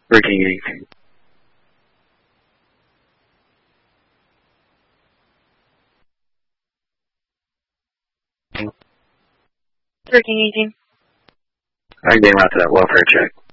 Working Inc. Working 18. I'm getting out to that welfare check.